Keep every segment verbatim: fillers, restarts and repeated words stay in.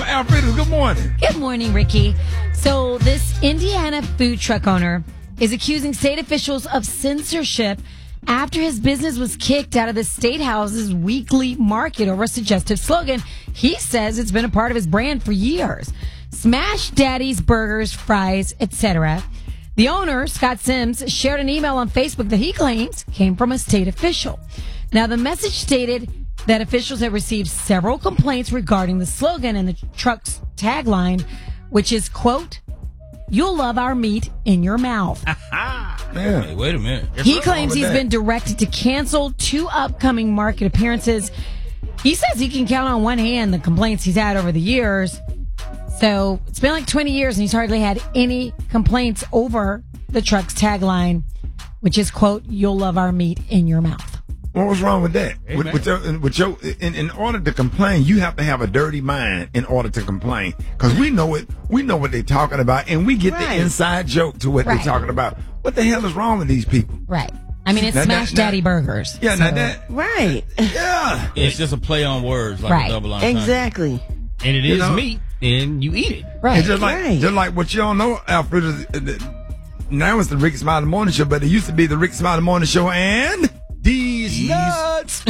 Alfredo, good morning. Good morning, Ricky. So this Indiana food truck owner is accusing state officials of censorship after his business was kicked out of the State House's weekly market over a suggestive slogan. He says it's been a part of his brand for years. Smash Daddy's burgers, fries, et cetera. The owner, Scott Sims, shared an email on Facebook that he claims came from a state official. Now, the message stated that officials have received several complaints regarding the slogan and the truck's tagline, which is, quote, "You'll love our meat in your mouth." Man. Hey, wait a minute. He claims he's been directed to cancel two upcoming market appearances. He says he can count on one hand the complaints he's had over the years. So it's been like twenty years and he's hardly had any complaints over the truck's tagline, which is, quote, "You'll love our meat in your mouth." What was wrong with that? With, with your, with your, in, in order to complain, you have to have a dirty mind in order to complain. Because we know it, we know what they're talking about, and we get Right. the inside joke to what Right. they're talking about. What the hell is wrong with these people? Right. I mean, it's Now, Smash now- Daddy burgers. Yeah, so- now that, Right. yeah. It's just a play on words, like Right. a double entendre. Exactly. And it You is know? meat, and you eat it. Right. It's just like, Right. just like what y'all know, Alfred, is, uh, the- now it's the Ricky Smiley Morning Show, but it used to be the Ricky Smiley Morning Show and these nuts.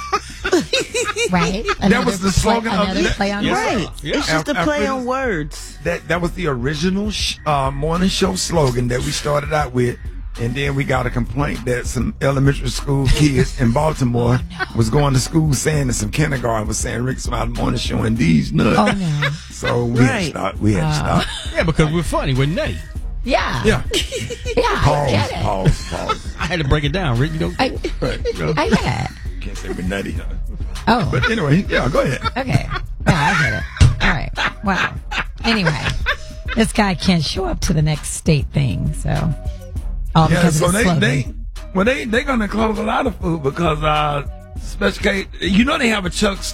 Right. That was the Another slogan play, of another the- play on Yes, words. sir. Right. Yeah. It's just a Al- play Alfred- on words. That that was the original sh- uh, morning show slogan that we started out with, and then we got a complaint that some elementary school kids in Baltimore was going to school saying that some kindergarten was saying Rick Smiley Morning Show and these nuts. Oh, no. So we had to Right. stop. We had to stop. Yeah, because we're funny. We're nutty. Yeah. Yeah. Yeah, I Pause. get it. Pause. Pause. I had to break it down, Rick. You know, I, Right. You know, I get it. can't say we're nutty. Huh? Oh, But anyway, yeah. Go ahead. okay. Yeah, I get it. All right. Wow. Anyway, this guy can't show up to the next state thing, so all Yeah. because So of the they slogan. they well they they're gonna close a lot of food because uh special K. You know they have a Chuck's